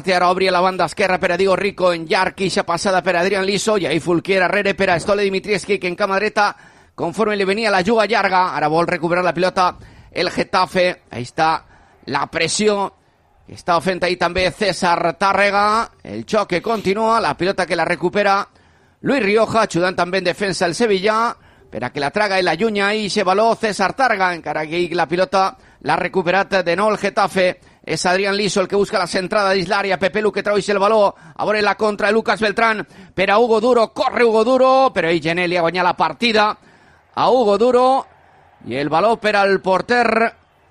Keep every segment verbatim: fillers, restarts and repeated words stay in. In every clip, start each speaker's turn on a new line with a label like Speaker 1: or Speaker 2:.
Speaker 1: Ara obri a la banda esquerra per a Diego Rico, en llarg, ixa passada per a Adrián Liso, i ahí Fulquier arrere per a Stole Dimitrievski, que en cama dreta, conforme li venia la juga llarga, ara vol recuperar la pilota el Getafe, ahí està la pressió, està fent ahí també César Tàrrega, el xoc que continua, la pilota que la recupera Luis Rioja, ajudant també en defensa el Sevilla, per a que la traga i la llunya i se való César Tàrrega, encara que la pilota l'ha recuperat de nou el Getafe. És Adrián Liso el que busca la centrada dins l'àrea, Pepe Lu que trauix el baló, a veure la contra de Lucas Beltrán per a Hugo Duro, corre Hugo Duro, però ell Gené li ha guanyat la partida a Hugo Duro, i el baló per al porter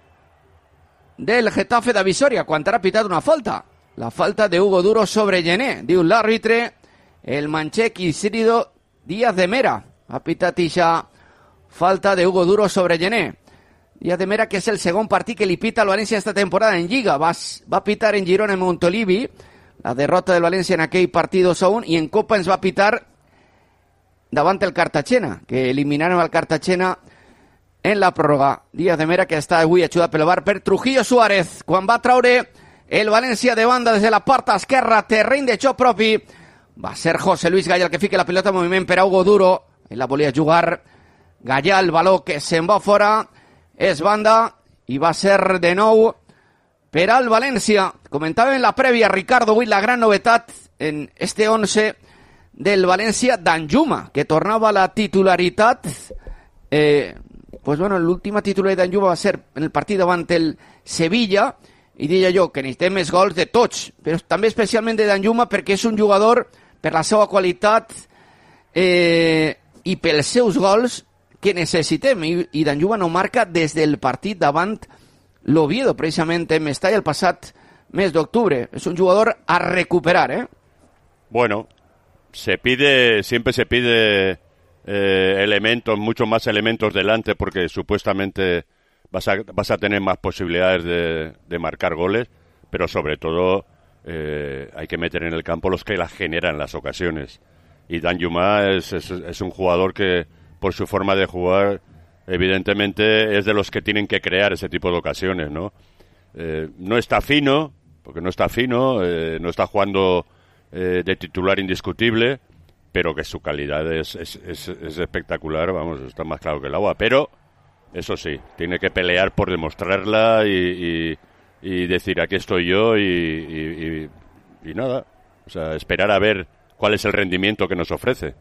Speaker 1: del Getafe de Visòria, quan ha pitat una falta, la falta de Hugo Duro sobre Gené, diu l'àrbitre, el manxec Isidro Díaz de Mera, ha pitat ixa falta de Hugo Duro sobre Gené. Díaz de Mera, que és el segon partit que li pita al València esta temporada en Lliga. Va, va pitar en Girona en Montolivi, la derrota del València en aquell partit dos a un, i en Copa ens va pitar davant el Cartagena, que eliminaron al Cartagena en la pròrroga. Díaz de Mera, que està avui ajudat pel V A R per Trujillo Suárez, quan va traure el València de banda des de la part esquerra, terreny de xoc propi, va ser José Luis Gallà el que fica la pilota en moviment per a Hugo Duro, ell la volia jugar, Gallà el baló que se'n va fora, és banda, i va ser de nou per al València. Comentava en la prèvia, Ricardo, avui la gran novetat en este once del València, Danjuma, que tornava a la titularitat. Eh, pues bueno, l'última titularitat d'Danjuma va ser en el partit davant el Sevilla, i deia jo que necessitem més gols de tots, però també especialment de Danjuma, perquè és un jugador, per la seva qualitat eh, i pels seus gols, que necessitem, i, i Danjuma no marca des del partit davant l'Oviedo, precisament en Mestalla, el passat mes d'octubre. És un jugador a recuperar, ¿eh?
Speaker 2: Bueno, se pide, siempre se pide eh, elementos, muchos más elementos delante, porque supuestamente vas a, vas a tener más posibilidades de, de marcar goles, pero sobre todo eh, hay que meter en el campo los que las generan las ocasiones. Y Danjuma es, es, es un jugador que, por su forma de jugar, evidentemente es de los que tienen que crear ese tipo de ocasiones, ¿no? Eh, no está fino, porque no está fino, eh, no está jugando eh, de titular indiscutible, pero que su calidad es, es, es, es espectacular, vamos, está más claro que el agua. Pero, eso sí, tiene que pelear por demostrarla y, y, y decir, aquí estoy yo, y, y, y, y nada, o sea, esperar a ver cuál es el rendimiento que nos ofrece.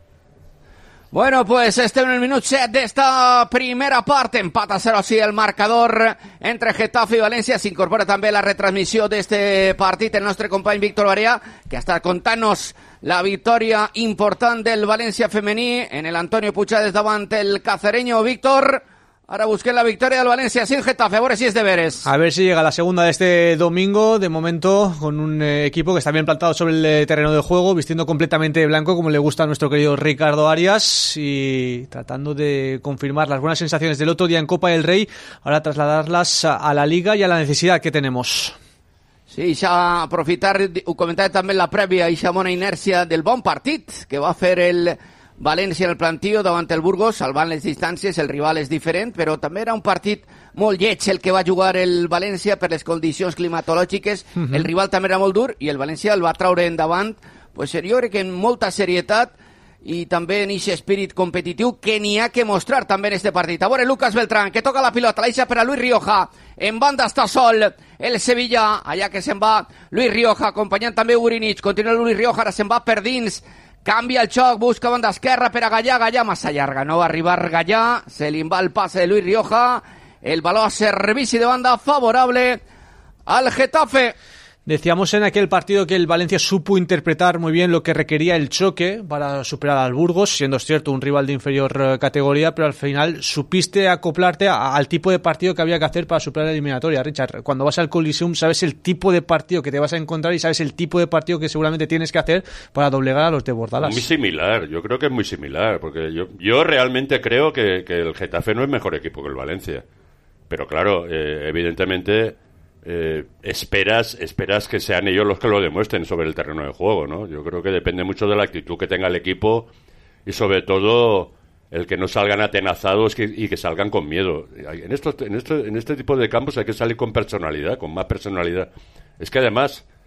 Speaker 1: Bueno, pues este en el minuto set de esta primera parte, empata cero así el marcador entre Getafe i València. S'incorpora també la retransmissió d'este partit el nostre company Víctor Barea, que està contant-nos la victòria important del València femení en el Antonio Puigades davant el cacereño. Víctor, ahora busqué la victoria del Valencia sin Getafe, a ver si es de veres.
Speaker 3: A ver si llega la segunda de este domingo, de momento con un eh, equipo que está bien plantado sobre el eh, terreno de juego, vistiendo completamente de blanco como le gusta a nuestro querido Ricardo Arias, y tratando de confirmar las buenas sensaciones del otro día en Copa del Rey, ahora trasladarlas a, a la Liga y a la necesidad que tenemos.
Speaker 1: Sí, ja aprofitar, ho comentava també en la prèvia, i ja bona inèrcia del bon partit que va fer el València en el plantío davant el Burgos, salvant les distàncies, el rival és diferent, però també era un partit molt lleig el que va jugar el València per les condicions climatològiques. Uh-huh. El rival també era molt dur i el València el va traure endavant, pues, jo crec que en molta serietat i també en aquest espírit competitiu que n'hi ha que mostrar també en este partit. A veure, Lucas Beltrán, que toca la pilota, la deixa per a Luis Rioja, en banda està sol el Sevilla, allà que se'n va Luis Rioja, acompanyant també Urinich, continua Luis Rioja, ara se'n va per dins, canvia el xoc, busca banda esquerra per a Gallà, Gallà massa llarga, no va arribar Gallà, se li va el passe de Luis Rioja, el baló a servici de banda favorable al Getafe.
Speaker 3: Decíamos en aquel partido que el Valencia supo interpretar muy bien lo que requería el choque para superar al Burgos, siendo cierto un rival de inferior categoría, pero al final supiste acoplarte a, al tipo de partido que había que hacer para superar la eliminatoria. Richard, cuando vas al Coliseum sabes el tipo de partido que te vas a encontrar y sabes el tipo de partido que seguramente tienes que hacer para doblegar a los de Bordalas.
Speaker 2: Muy similar, yo creo que es muy similar, porque yo, yo realmente creo que, que el Getafe no es mejor equipo que el Valencia, pero claro, eh, evidentemente... Eh, esperas esperas que sean ellos los que lo demuestren sobre el terreno de juego, ¿no? Yo creo que depende mucho de la actitud que tenga el equipo y sobre todo el que no salgan atenazados que, y que salgan con miedo. En, estos, en, este, en este tipo de campos hay que salir con personalidad, con más personalidad. Es que además